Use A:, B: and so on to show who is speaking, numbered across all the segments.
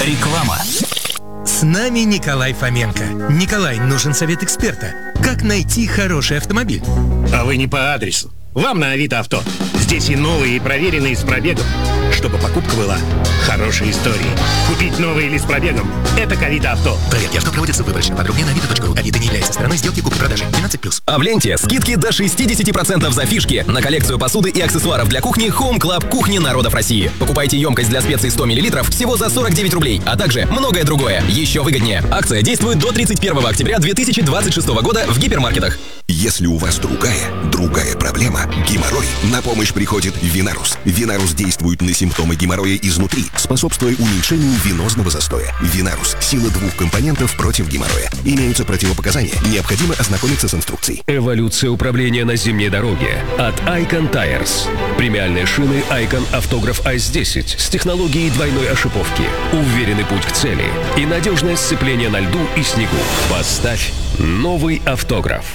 A: Реклама.
B: С нами Николай Фоменко. Николай, нужен совет эксперта. Как найти хороший автомобиль?
C: А вы не по адресу. Вам на Авито Авто. Здесь и новые, и проверенные с пробегом. Чтобы покупка была хорошей историей. Купить новый или с пробегом – это к Авито Авто.
B: Проверки авто проводятся выборочно. Подробнее на avito.ru. Авито не является стороной сделки купли-продажи. 12+.
D: А в ленте скидки до 60% за фишки на коллекцию посуды и аксессуаров для кухни Home Club Кухни народов России. Покупайте емкость для специй 100 мл всего за 49 рублей, а также многое другое. Еще выгоднее. Акция действует до 31 октября 2026 года в гипермаркетах.
E: Если у вас другая проблема, геморрой, на помощь приходит Винарус. Винарус действует на симптомы геморроя изнутри, способствуя уменьшению венозного застоя. Винарус – сила двух компонентов против геморроя. Имеются противопоказания. Необходимо ознакомиться с инструкцией.
F: Эволюция управления на зимней дороге от Icon Tires. Премиальные шины Icon Автограф Ice-10 с технологией двойной ошиповки. Уверенный путь к цели и надежное сцепление на льду и снегу. Поставь новый автограф.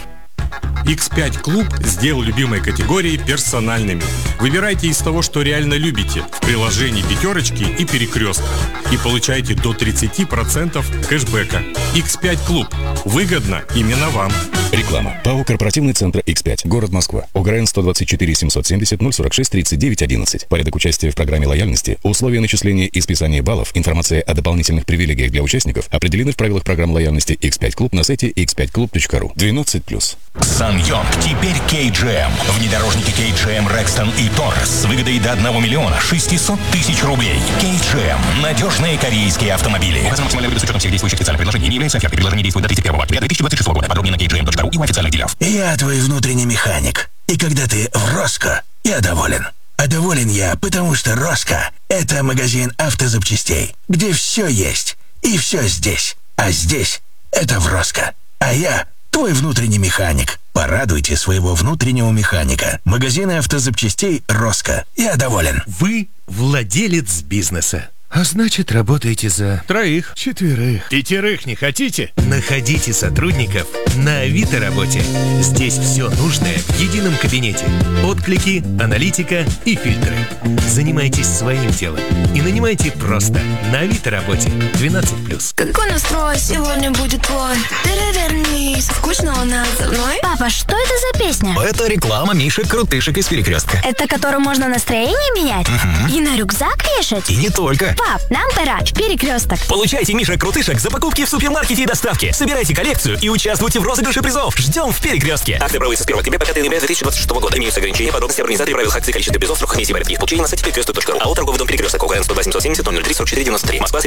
G: X5 Клуб сделал любимые категории персональными. Выбирайте из того, что реально любите в приложении «Пятерочки» и «Перекрестка» и получайте до 30% кэшбэка. X5 Клуб. Выгодно именно вам.
H: Реклама. ПАО «Корпоративный центр X5». Город Москва. ОГРН 124 770 046 39 11. Порядок участия в программе лояльности, условия начисления и списания баллов, информация о дополнительных привилегиях для участников определены в правилах программы лояльности X5 Клуб на сайте x5club.ru. 12+.
A: Сан-Йонг теперь KGM. Внедорожники KGM Rexton и Taurus с выгодой до 1 миллиона 600 тысяч рублей. KGM. Надежные корейские автомобили. Указано максимальная выгода с учетом всех действующих специальных предложений. Не является офертой. Предложение действует до 31 октября 2026 года. Подробнее на kgm.ru и у официальных дилеров.
I: Я твой внутренний механик. И когда ты в Роско, я доволен. А доволен я, потому что Роско – это магазин автозапчастей, где все есть и все здесь. А здесь – это в Роско. А я – твой внутренний механик. Порадуйте своего внутреннего механика. Магазины автозапчастей Роско. Я доволен.
B: Вы владелец бизнеса. А значит, работаете за 3, 4, 5 не хотите? Находите сотрудников на Авито работе. Здесь все нужное в едином кабинете. Отклики, аналитика и фильтры. Занимайтесь своим делом и нанимайте просто на Авито работе. 12+.
J: Какой настрой сегодня будет твой? Перевернись. Скучно у нас со мной?
K: Папа, что это за песня?
A: Это реклама Мишек-крутышек из Перекрестка.
K: Это которую можно настроение менять?
A: Угу.
K: И на рюкзак вешать?
A: И не только.
K: Пап, нам пора в Перекресток.
A: Получайте Мишек-крутышек за покупки в супермаркете и доставке. Собирайте коллекцию и участвуйте в розыгрыше призов. Ждем в Перекрестке. Акция проводится с 1 октября по 5 ноября 2026 года. Имеются ограничения, подробности организации, правила акции, количество призов, срок комиссии порядки их получения на сайте перекресток.ру. АО торговый дом Перекресток. ОГРН 102 770 003 44 93. Москва.